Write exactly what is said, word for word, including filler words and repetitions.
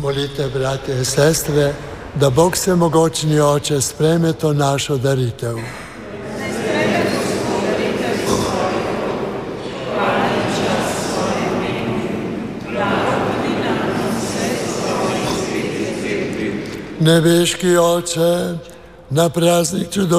Molite, bratje in sestre, da Bog Vsemogočni Oče sprejme to našo daritev. Nebeški Oče, na praznik čudo